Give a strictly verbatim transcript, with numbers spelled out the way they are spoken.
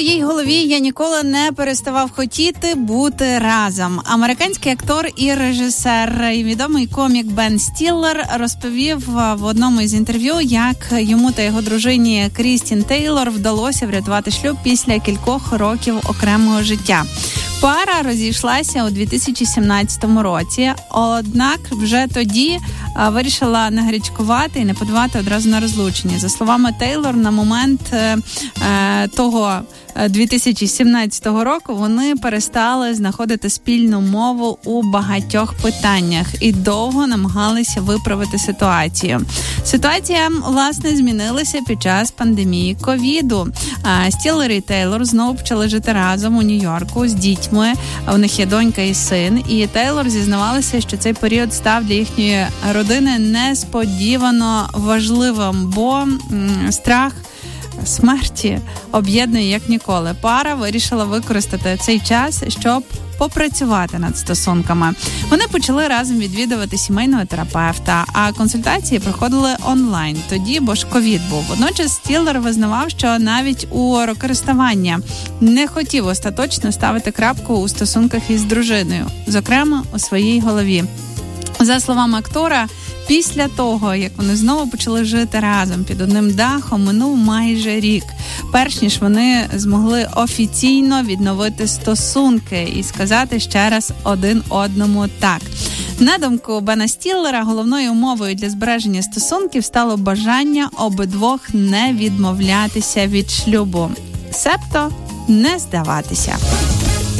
моїй голові я ніколи не переставав хотіти бути разом. Американський актор і режисер, і відомий комік Бен Стіллер розповів в одному із інтерв'ю, як йому та його дружині Крістін Тейлор вдалося врятувати шлюб після кількох років окремого життя. Пара розійшлася у дві тисячі сімнадцятому році, однак вже тоді а, вирішила не гарячкувати і не подавати одразу на розлучення. За словами Тейлор, на момент е, е, того дві тисячі сімнадцятого року вони перестали знаходити спільну мову у багатьох питаннях і довго намагалися виправити ситуацію. Ситуація, власне, змінилася під час пандемії ковіду. Стіллер і Тейлор знову почали жити разом у Нью-Йорку з дітьми. У них є донька і син. І Тейлор зізнавалася, що цей період став для їхньої родини несподівано важливим, бо м, страх смерті об'єднує як ніколи. Пара вирішила використати цей час, щоб попрацювати над стосунками. Вони почали разом відвідувати сімейного терапевта, а консультації проходили онлайн. Тоді, бо ж ковід був. Водночас Стіллер визнавав, що навіть у роки розставання не хотів остаточно ставити крапку у стосунках із дружиною, зокрема у своїй голові. За словами актора, після того, як вони знову почали жити разом під одним дахом, минув майже рік, перш ніж вони змогли офіційно відновити стосунки і сказати ще раз один одному так. На думку Бена Стіллера, головною умовою для збереження стосунків стало бажання обидвох не відмовлятися від шлюбу, себто не здаватися.